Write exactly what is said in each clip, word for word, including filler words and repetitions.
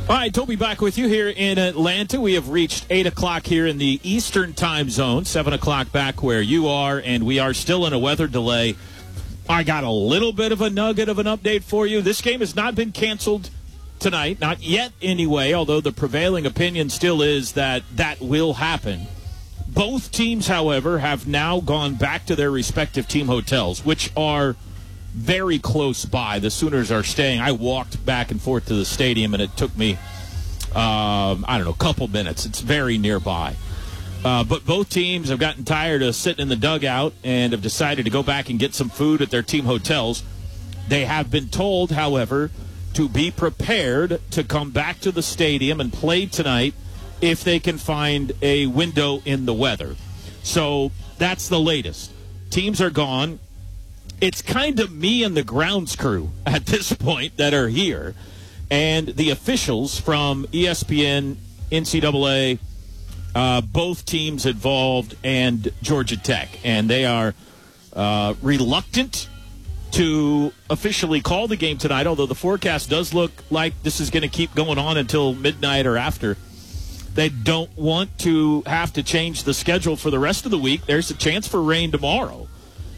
All right, Toby back with you here in Atlanta. We have reached eight o'clock here in the Eastern time zone, seven o'clock back where you are, and we are still in a weather delay. I got a little bit of a nugget of an update for you. This game has not been canceled tonight, not yet anyway, although the prevailing opinion still is that that will happen. Both teams, however, have now gone back to their respective team hotels, which are very close by. The Sooners are staying. I walked back and forth to the stadium, and it took me, um, I don't know, a couple minutes. It's very nearby. Uh, but both teams have gotten tired of sitting in the dugout and have decided to go back and get some food at their team hotels. They have been told, however, to be prepared to come back to the stadium and play tonight if they can find a window in the weather. So that's the latest. Teams are gone. It's kind of me and the grounds crew at this point that are here. And the officials from E S P N, N C double A, uh, both teams involved, and Georgia Tech. And they are uh, reluctant to officially call the game tonight, although the forecast does look like this is going to keep going on until midnight or after. They don't want to have to change the schedule for the rest of the week. There's a chance for rain tomorrow.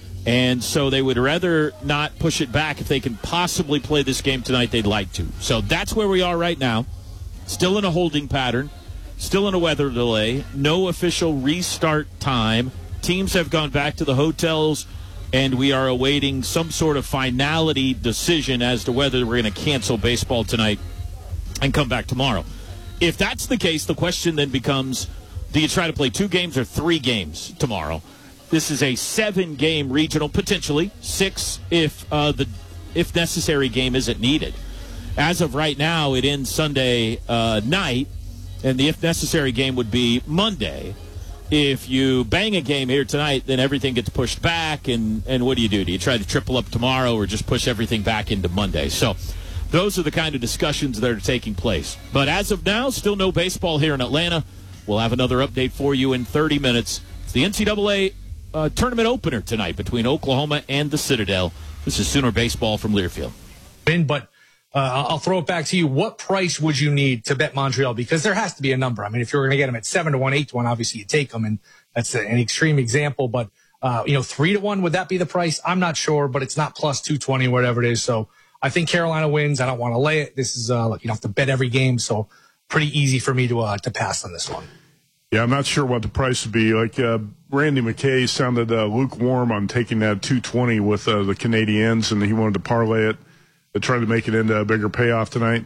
And so they would rather not push it back. If they can possibly play this game tonight, they'd like to. So that's where we are right now. Still in a holding pattern. Still in a weather delay. No official restart time. Teams have gone back to the hotels, and we are awaiting some sort of finality decision as to whether we're going to cancel baseball tonight and come back tomorrow. If that's the case, the question then becomes, do you try to play two games or three games tomorrow? This is a seven-game regional, potentially six if uh, the if necessary game isn't needed. As of right now, it ends Sunday uh, night, and the if necessary game would be Monday. If you bang a game here tonight, then everything gets pushed back, and, and what do you do? Do you try to triple up tomorrow or just push everything back into Monday? So those are the kind of discussions that are taking place. But as of now, still no baseball here in Atlanta. We'll have another update for you in thirty minutes. It's the N C double A Uh, tournament opener tonight between Oklahoma and the Citadel. This is Sooner Baseball from Learfield. But uh, I'll throw it back to you. What price would you need to bet Montreal? Because there has to be a number. I mean, if you're going to get them at seven to one, eight to one, obviously you take them, and that's an extreme example. But uh, you know, three to one, would that be the price? I'm not sure, but it's not plus two twenty, whatever it is. So I think Carolina wins. I don't want to lay it. This is uh, you don't have to bet every game, so pretty easy for me to uh, to pass on this one. Yeah, I'm not sure what the price would be. Like uh, Randy McKay sounded uh, lukewarm on taking that two twenty with uh, the Canadiens, and he wanted to parlay it to try to make it into a bigger payoff tonight.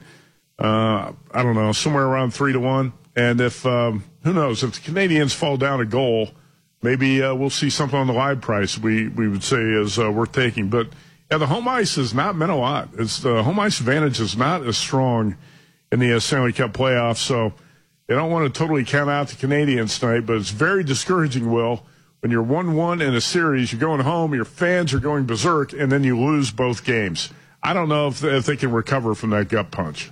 Uh, I don't know, somewhere around three to one. And if um, who knows, if the Canadiens fall down a goal, maybe uh, we'll see something on the live price we we would say is uh, worth taking. But yeah, the home ice has not meant a lot. It's the home ice advantage is not as strong in the uh, Stanley Cup playoffs, so. They don't want to totally count out the Canadiens tonight, but it's very discouraging, Will, when you're one one in a series, you're going home, your fans are going berserk, and then you lose both games. I don't know if, if they can recover from that gut punch.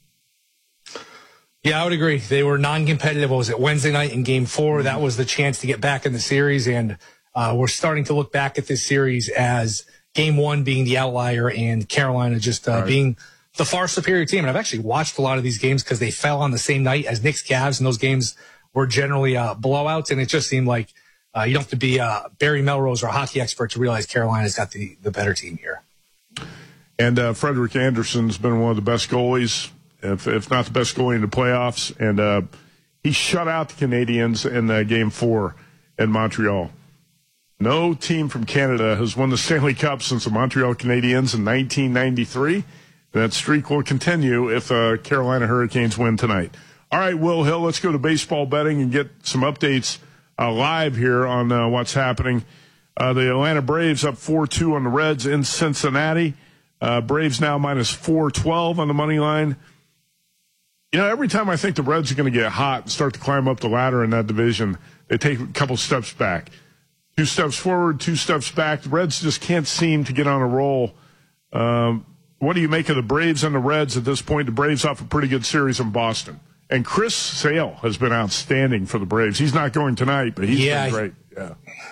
Yeah, I would agree. They were non-competitive. What was it, Wednesday night in game four? That was the chance to get back in the series, and uh, we're starting to look back at this series as game one being the outlier and Carolina just uh, right. being – the far superior team. And I've actually watched a lot of these games because they fell on the same night as Knicks Cavs, and those games were generally uh, blowouts. And it just seemed like uh, you don't have to be uh, Barry Melrose or a hockey expert to realize Carolina's got the, the better team here. And uh, Frederick Anderson's been one of the best goalies, if, if not the best goalie in the playoffs. And uh, he shut out the Canadiens in uh, game four in Montreal. No team from Canada has won the Stanley Cup since the Montreal Canadiens in nineteen ninety-three. That streak will continue if uh, Carolina Hurricanes win tonight. All right, Will Hill, let's go to baseball betting and get some updates uh, live here on uh, what's happening. Uh, the Atlanta Braves up four two on the Reds in Cincinnati. Uh, Braves now minus four twelve on the money line. You know, every time I think the Reds are going to get hot and start to climb up the ladder in that division, they take a couple steps back. Two steps forward, two steps back. The Reds just can't seem to get on a roll. Um What do you make of the Braves and the Reds at this point? The Braves off a pretty good series in Boston. And Chris Sale has been outstanding for the Braves. He's not going tonight, but he's yeah, been great. Yeah.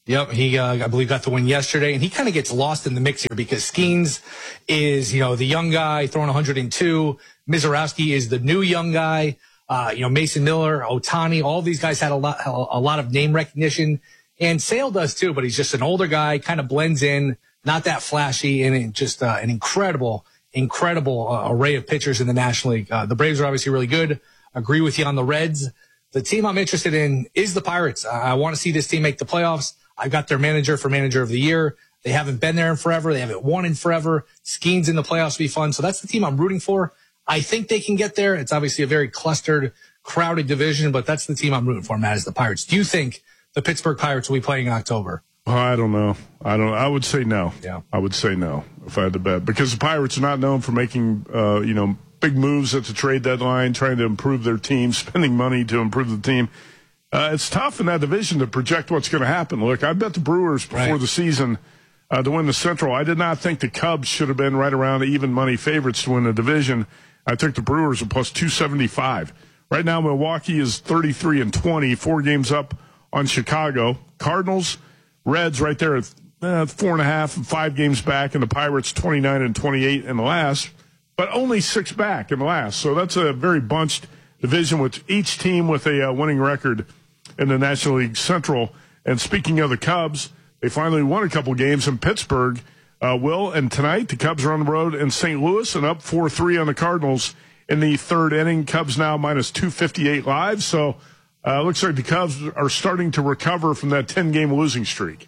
Yep, he, uh, I believe, got the win yesterday, and he kind of gets lost in the mix here because Skeens is, you know, the young guy throwing one hundred two. Mizorowski is the new young guy. Uh, you know, Mason Miller, Otani, all these guys had a lot, a lot of name recognition, and Sale does too. But he's just an older guy, kind of blends in, not that flashy, and just uh, an incredible, incredible uh, array of pitchers in the National League. Uh, the Braves are obviously really good. Agree with you on the Reds. The team I'm interested in is the Pirates. Uh, I want to see this team make the playoffs. I've got their manager for manager of the year. They haven't been there in forever. They haven't won in forever. Skeens in the playoffs will be fun. So that's the team I'm rooting for. I think they can get there. It's obviously a very clustered, crowded division, but that's the team I'm rooting for, Matt, is the Pirates. Do you think the Pittsburgh Pirates will be playing in October? Oh, I don't know. I don't. I would say no. Yeah. I would say no if I had to bet, because the Pirates are not known for making, uh, you know, big moves at the trade deadline, trying to improve their team, spending money to improve the team. Uh, it's tough in that division to project what's going to happen. Look, I bet the Brewers before right. the season uh, to win the Central. I did not think the Cubs should have been right around even money favorites to win the division. I took the Brewers at plus two seventy-five. Right now, Milwaukee is thirty-three and twenty, four games up on Chicago. Cardinals, Reds right there at uh, four and a half and five games back, and the Pirates twenty-nine and twenty-eight in the last, but only six back in the last. So that's a very bunched division with each team with a uh, winning record in the National League Central. And speaking of the Cubs, they finally won a couple games in Pittsburgh. Uh, Will, and tonight the Cubs are on the road in Saint Louis and up four three on the Cardinals in the third inning. Cubs now minus two fifty-eight live. So uh, looks like the Cubs are starting to recover from that ten-game losing streak.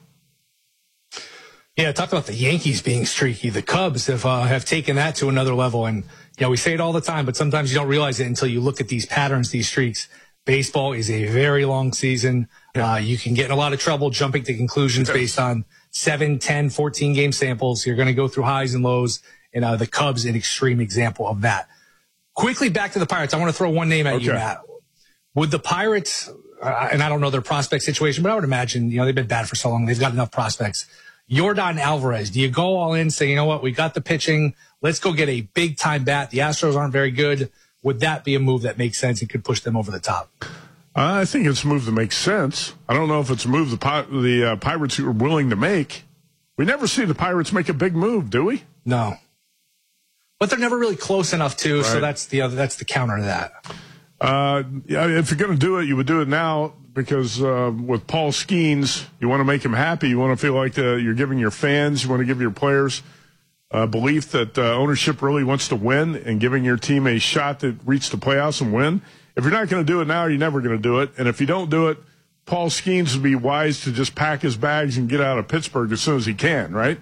Yeah, talk about the Yankees being streaky. The Cubs have uh, have taken that to another level. And, you know, we say it all the time, but sometimes you don't realize it until you look at these patterns, these streaks. Baseball is a very long season. Yeah. Uh, you can get in a lot of trouble jumping to conclusions yes. based on seven, ten, fourteen game samples. You're going to go through highs and lows, and uh, the Cubs an extreme example of that. Quickly back to the Pirates. I want to throw one name at okay. you, Matt. Would the Pirates, uh, and I don't know their prospect situation, but I would imagine, you know, they've been bad for so long. They've got enough prospects. Yordan Alvarez, do you go all in, say, you know what, we got the pitching. Let's go get a big-time bat. The Astros aren't very good. Would that be a move that makes sense and could push them over the top? I think it's a move that makes sense. I don't know if it's a move the, Pi- the uh, Pirates are willing to make. We never see the Pirates make a big move, do we? No. But they're never really close enough to, right. so that's the other, that's the counter to that. Uh, yeah, if you're going to do it, you would do it now because uh, with Paul Skeens, you want to make him happy. You want to feel like uh, you're giving your fans, you want to give your players uh, belief that uh, ownership really wants to win and giving your team a shot to reach the playoffs and win. If you're not going to do it now, you're never going to do it. And if you don't do it, Paul Skeens would be wise to just pack his bags and get out of Pittsburgh as soon as he can, right?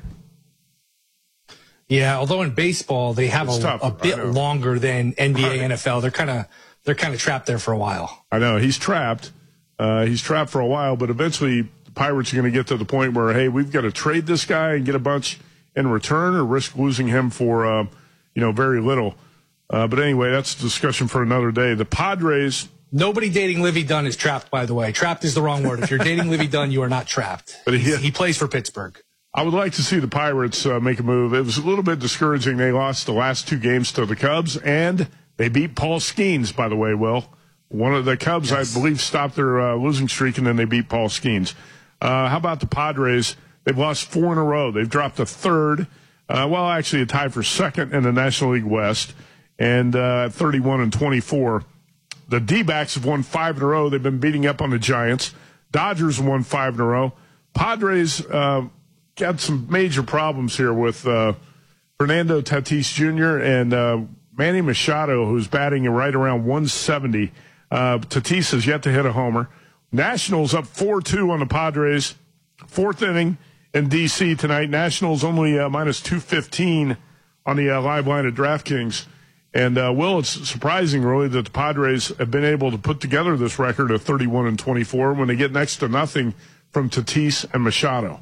Yeah, although in baseball they have a, a bit longer than N B A, right. N F L. They're kind of they're kind of trapped there for a while. I know he's trapped. Uh, he's trapped for a while, but eventually the Pirates are going to get to the point where, hey, we've got to trade this guy and get a bunch in return, or risk losing him for uh, you know very little. Uh, but anyway, that's a discussion for another day. The Padres. Nobody dating Livy Dunn is trapped, by the way. Trapped is the wrong word. If you're dating Livy Dunn, you are not trapped. But he, he plays for Pittsburgh. I would like to see the Pirates uh, make a move. It was a little bit discouraging. They lost the last two games to the Cubs, and they beat Paul Skeens, by the way, Will. One of the Cubs, yes. I believe, stopped their uh, losing streak, and then they beat Paul Skeens. Uh, how about the Padres? They've lost four in a row. They've dropped a third. Uh, well, actually, a tie for second in the National League West, and uh, thirty-one and twenty-four. The D-backs have won five in a row. They've been beating up on the Giants. Dodgers won five in a row. Padres uh, got some major problems here with uh, Fernando Tatis Junior and uh, Manny Machado, who's batting right around one seventy. Uh, Tatis has yet to hit a homer. Nationals up four two on the Padres. Fourth inning in D C tonight. Nationals only uh, minus two fifteen on the uh, live line at DraftKings. And, uh, Will, it's surprising, really, that the Padres have been able to put together this record of thirty-one and twenty-four when they get next to nothing from Tatis and Machado.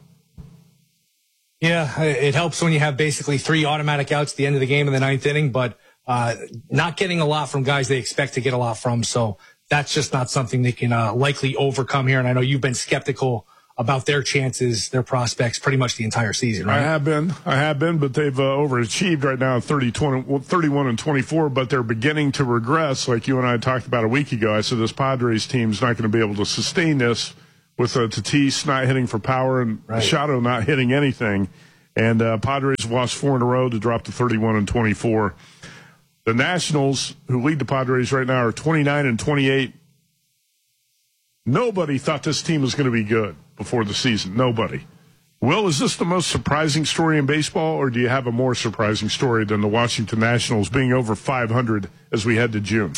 Yeah, it helps when you have basically three automatic outs at the end of the game in the ninth inning, but uh, not getting a lot from guys they expect to get a lot from. So that's just not something they can uh, likely overcome here. And I know you've been skeptical about their chances, their prospects, pretty much the entire season, right? I have been. I have been, but they've uh, overachieved right now at thirty, twenty, thirty-one and twenty-four, but they're beginning to regress. Like you and I talked about a week ago, I said this Padres team's not going to be able to sustain this with uh, Tatis not hitting for power and right. Machado not hitting anything. And uh, Padres have lost four in a row to drop to thirty-one and twenty-four. The Nationals, who lead the Padres right now, are twenty-nine and twenty-eight. Nobody thought this team was going to be good before the season. Nobody. Will, is this the most surprising story in baseball, or do you have a more surprising story than the Washington Nationals being over five hundred as we head to June?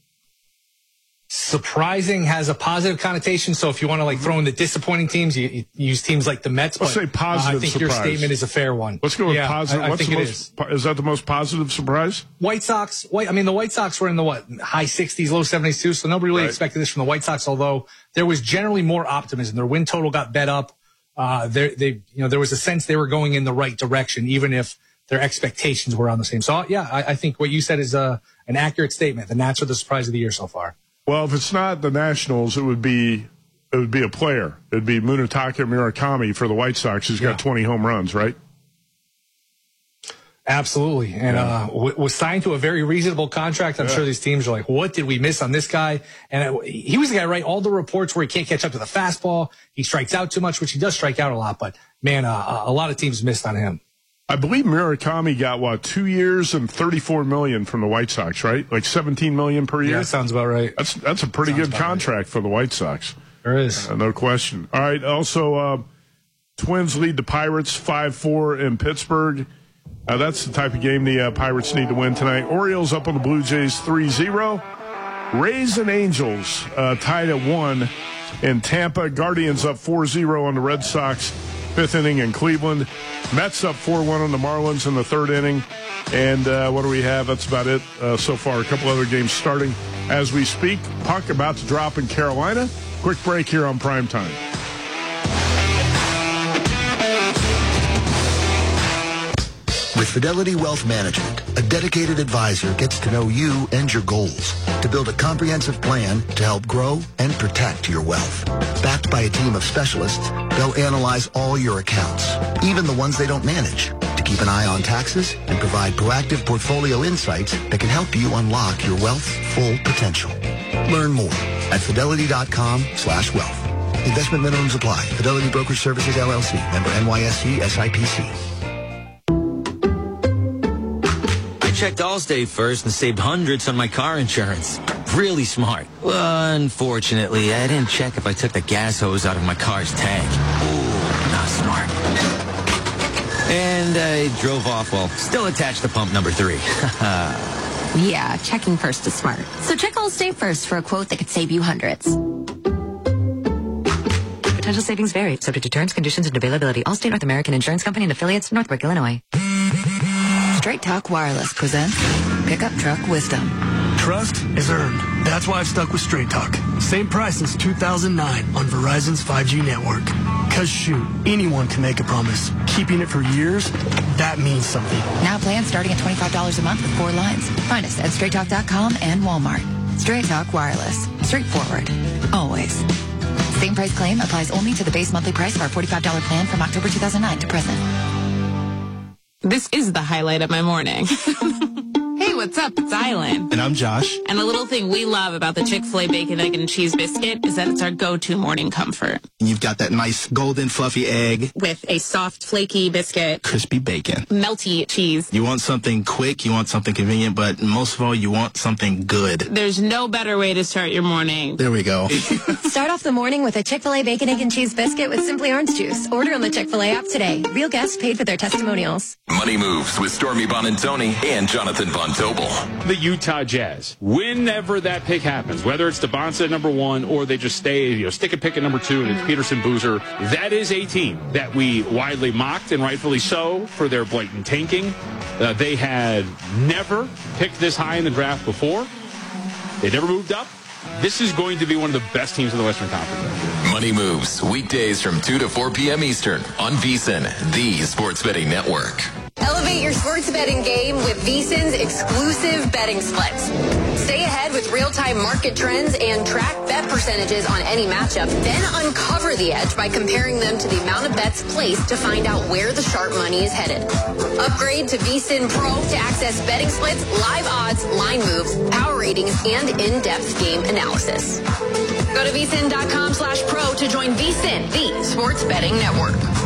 Surprising has a positive connotation. So if you want to like throw in the disappointing teams, you, you use teams like the Mets. Let's but, say positive uh, I think surprise. your statement is a fair one. Let's go with yeah, positive. I, I What's think the it most, is. Is that the most positive surprise? White Sox. White, I mean, the White Sox were in the what high sixties, low seventies too. So nobody really Right. expected this from the White Sox. Although there was generally more optimism. Their win total got bet up. Uh, they, they, you know, there was a sense they were going in the right direction, even if their expectations were on the same. So yeah, I, I think what you said is a, an accurate statement. The Nats are the surprise of the year so far. Well, if it's not the Nationals, it would be it would be a player. It would be Munetaka Murakami for the White Sox, who's Yeah. got twenty home runs, right? Absolutely. And Yeah. uh, w- was signed to a very reasonable contract. I'm Yeah. sure these teams are like, what did we miss on this guy? And it, he was the guy, right? All the reports where he can't catch up to the fastball. He strikes out too much, which he does strike out a lot. But, man, uh, a lot of teams missed on him. I believe Murakami got, what, two years and thirty-four million dollars from the White Sox, right? Like seventeen million dollars per year? Yeah, that sounds about right. That's that's a pretty Sounds good about contract for the White Sox. There is. Uh, no question. All right, also, uh, Twins lead the Pirates five four in Pittsburgh. Uh, that's the type of game the uh, Pirates need to win tonight. Orioles up on the Blue Jays three zero. Rays and Angels uh, tied at one in Tampa. Guardians up four zero on the Red Sox, fifth inning in Cleveland. Mets up four one on the Marlins in the third inning. And uh, what do we have? That's about it uh, so far. A couple other games starting as we speak. Puck about to drop in Carolina. Quick break here on Primetime. With Fidelity Wealth Management, a dedicated advisor gets to know you and your goals to build a comprehensive plan to help grow and protect your wealth. Backed by a team of specialists, they'll analyze all your accounts, even the ones they don't manage, to keep an eye on taxes and provide proactive portfolio insights that can help you unlock your wealth's full potential. Learn more at fidelity.com slash wealth. Investment minimums apply. Fidelity Brokerage Services, L L C. Member N Y S E, S I P C. Checked Allstate first and saved hundreds on my car insurance. Really smart. Well, unfortunately, I didn't check if I took the gas hose out of my car's tank. Ooh, not smart. And I drove off while still attached to pump number three. Yeah, checking first is smart. So check Allstate first for a quote that could save you hundreds. Potential savings vary, subject to terms, conditions, and availability. Allstate North American Insurance Company and affiliates, Northbrook, Illinois. Straight Talk Wireless presents Pickup Truck Wisdom. Trust is earned. That's why I've stuck with Straight Talk. Same price since two thousand nine on Verizon's five G network. Cause shoot, anyone can make a promise. Keeping it for years, that means something. Now plans starting at twenty-five dollars a month with four lines. Find us at straight talk dot com and Walmart. Straight Talk Wireless. Straightforward. Always. Same price claim applies only to the base monthly price of our forty-five dollars plan from October two thousand nine to present. This is the highlight of my morning. Hey, what's up? It's Island. And I'm Josh. And a little thing we love about the Chick-fil-A Bacon, Egg, and Cheese Biscuit is that it's our go-to morning comfort. And you've got that nice golden fluffy egg. With a soft, flaky biscuit. Crispy bacon. Melty cheese. You want something quick, you want something convenient, but most of all, you want something good. There's no better way to start your morning. There we go. Start off the morning with a Chick-fil-A Bacon, Egg, and Cheese Biscuit with Simply Orange Juice. Order on the Chick-fil-A app today. Real guests paid for their testimonials. Money Moves with Stormy Bonantoni and Jonathan Von Tobel. The Utah Jazz. Whenever that pick happens, whether it's DeBonsa at number one or they just stay, you know, stick a pick at number two and it's Peterson Boozer, that is a team that we widely mocked, and rightfully so, for their blatant tanking. Uh, they had never picked this high in the draft before. They never moved up. This is going to be one of the best teams in the Western Conference. Money Moves, weekdays from two to four p.m. Eastern on VSiN, the Sports Betting Network. Elevate Elevate your sports betting game with VSiN's exclusive betting splits. Stay ahead with real-time market trends and track bet percentages on any matchup. Then uncover the edge by comparing them to the amount of bets placed to find out where the sharp money is headed. Upgrade to VSiN Pro to access betting splits, live odds, line moves, power ratings, and in-depth game analysis. Go to vsin.com slash pro to join VSiN, the sports betting network.